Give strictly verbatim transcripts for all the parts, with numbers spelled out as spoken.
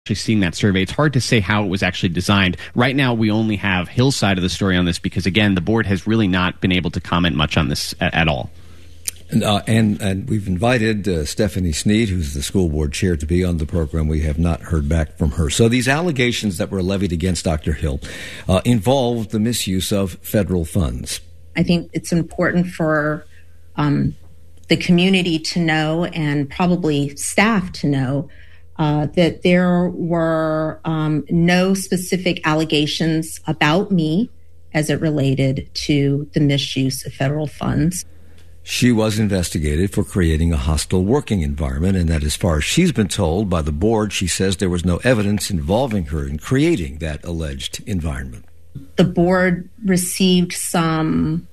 actually seeing that survey. It's hard to say how it was actually designed. Right now, we only have Hill's side of the story on this because, again, the board has really not been able to comment much on this at, at all. And, uh, and and we've invited uh, Stephanie Snead, who's the school board chair, to be on the program. We have not heard back from her. So these allegations that were levied against Doctor Hill uh, involved the misuse of federal funds. I think it's important for um, the community to know, and probably staff to know, uh, that there were um, no specific allegations about me as it related to the misuse of federal funds. She was investigated for creating a hostile working environment, and that, as far as she's been told by the board, she says there was no evidence involving her in creating that alleged environment. The board received some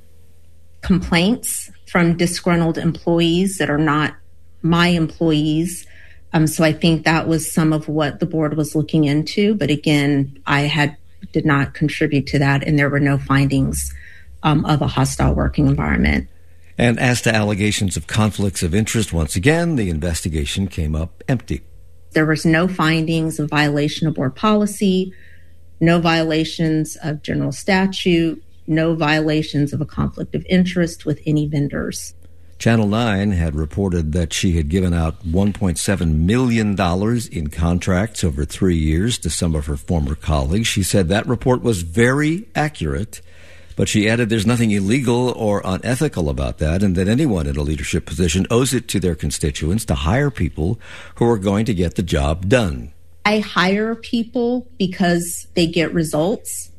complaints from disgruntled employees that are not my employees. Um, so I think that was some of what the board was looking into. But again, I had did not contribute to that, and there were no findings um, of a hostile working environment. And as to allegations of conflicts of interest, once again, the investigation came up empty. There was no findings of violation of board policy, no violations of general statute, no violations of a conflict of interest with any vendors. Channel nine had reported that she had given out one point seven million dollars in contracts over three years to some of her former colleagues. She said that report was very accurate, but she added there's nothing illegal or unethical about that, and that anyone in a leadership position owes it to their constituents to hire people who are going to get the job done. I hire people because they get results,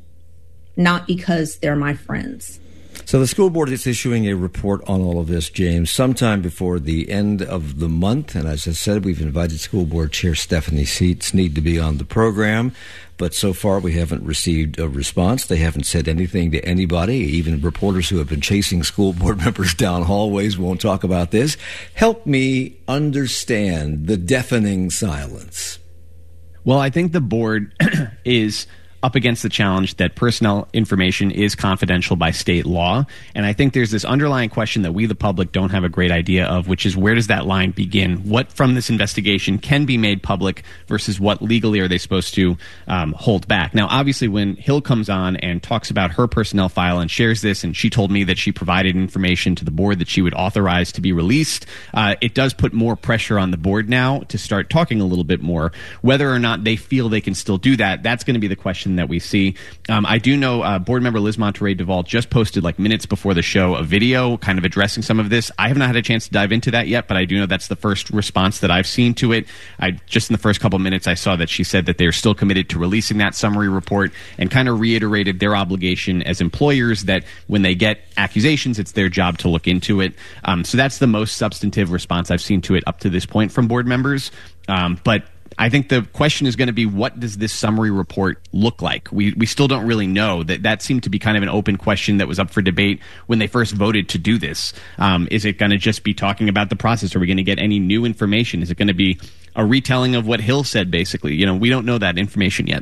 not because they're my friends. So the school board is issuing a report on all of this, James, sometime before the end of the month. And as I said, we've invited school board chair Stephanie Snead to be on the program. But so far, we haven't received a response. They haven't said anything to anybody. Even reporters who have been chasing school board members down hallways won't talk about this. Help me understand the deafening silence. Well, I think the board is up against the challenge that personnel information is confidential by state law. And I think there's this underlying question that we, the public, don't have a great idea of, which is where does that line begin? What from this investigation can be made public versus what legally are they supposed to um, hold back? Now, obviously, when Hill comes on and talks about her personnel file and shares this, and she told me that she provided information to the board that she would authorize to be released, uh, it does put more pressure on the board now to start talking a little bit more. Whether or not they feel they can still do that, that's going to be the question that we see. Um, I do know uh, board member Liz Monterey Duvall just posted like minutes before the show a video kind of addressing some of this. I have not had a chance to dive into that yet, but I do know that's the first response that I've seen to it. I just in the first couple minutes I saw that she said that they're still committed to releasing that summary report and kind of reiterated their obligation as employers that when they get accusations, it's their job to look into it. Um, so that's the most substantive response I've seen to it up to this point from board members. Um, but I think the question is going to be, what does this summary report look like? We we still don't really know. That that seemed to be kind of an open question that was up for debate when they first voted to do this. Um, is it going to just be talking about the process? Are we going to get any new information? Is it going to be a retelling of what Hill said, basically? You know, we don't know that information yet.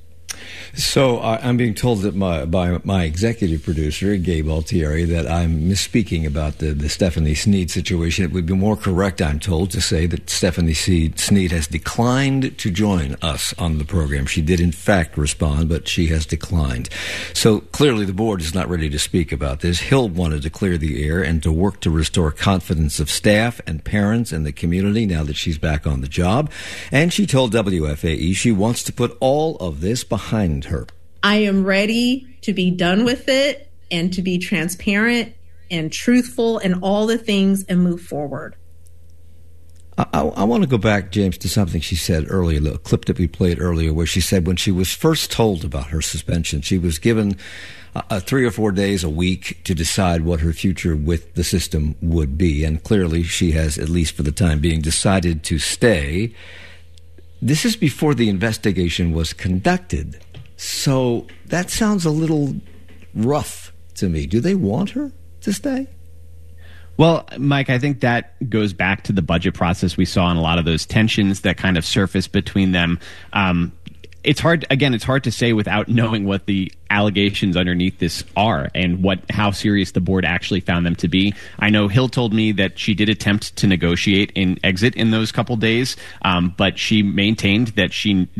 So uh, I'm being told that my, by my executive producer, Gabe Altieri, that I'm misspeaking about the, the Stephanie Snead situation. It would be more correct, I'm told, to say that Stephanie Snead has declined to join us on the program. She did, in fact, respond, but she has declined. So clearly the board is not ready to speak about this. Hill wanted to clear the air and to work to restore confidence of staff and parents and the community now that she's back on the job. And she told W F A E she wants to put all of this behind her. I am ready to be done with it and to be transparent and truthful and all the things and move forward. I, I, I want to go back, James, to something she said earlier, the clip that we played earlier, where she said when she was first told about her suspension, she was given uh, three or four days a week to decide what her future with the system would be. And clearly she has, at least for the time being, decided to stay. This is before the investigation was conducted. So that sounds a little rough to me. Do they want her to stay? Well, Mike, I think that goes back to the budget process we saw and a lot of those tensions that kind of surfaced between them. Um, it's hard, again, it's hard to say without knowing what the allegations underneath this are and what how serious the board actually found them to be. I know Hill told me that she did attempt to negotiate an exit in those couple days, um, but she maintained that she